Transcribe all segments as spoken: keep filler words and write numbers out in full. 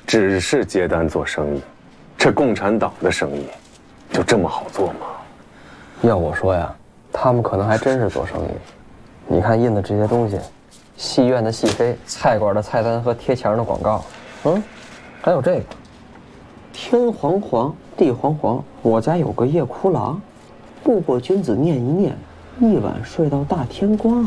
只是接单做生意，这共产党的生意就这么好做吗？ 要我说呀，他们可能还真是做生意。你看印的这些东西，戏院的戏飞，菜馆的菜单和贴墙的广告，嗯，还有这个，天黄黄，地黄黄，我家有个夜哭郎，路过君子念一念，一晚睡到大天光。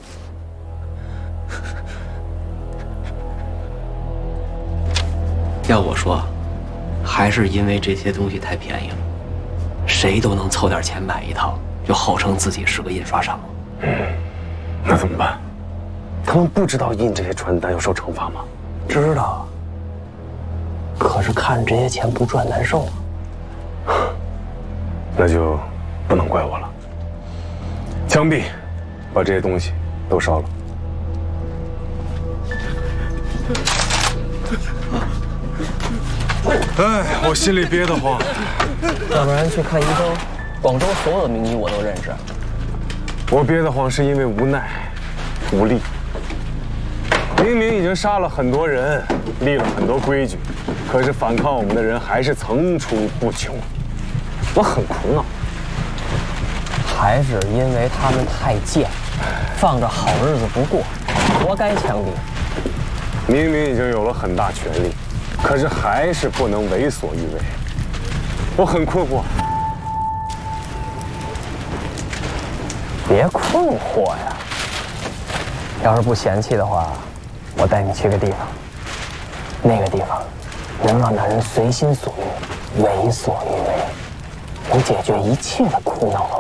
要我说，还是因为这些东西太便宜了，谁都能凑点钱买一套，就号称自己是个印刷厂。 嗯，那怎么办？他们不知道印这些传单要受惩罚吗？ 知道，可是看这些钱不赚难受啊。 那就不能怪我了。枪毙，把这些东西都烧了。哎，我心里憋得慌。 要不然去看医生，广州所有的名医我都认识。 我憋得慌是因为无奈、无力。明明已经杀了很多人，立了很多规矩，可是反抗我们的人还是层出不穷，我很苦恼。 还是因为他们太贱，放着好日子不过，活该枪毙。 明明已经有了很大权力，可是还是不能为所欲为，我很困惑。 别困惑呀，要是不嫌弃的话，我带你去个地方，那个地方能让男人随心所欲，为所欲为，能解决一切的苦恼。